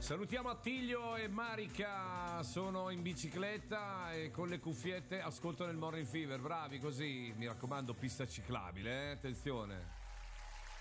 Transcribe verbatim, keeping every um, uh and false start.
Salutiamo Attilio e Marica, sono in bicicletta e con le cuffiette ascoltano il Morning Fever, bravi così, mi raccomando, pista ciclabile, eh? Attenzione.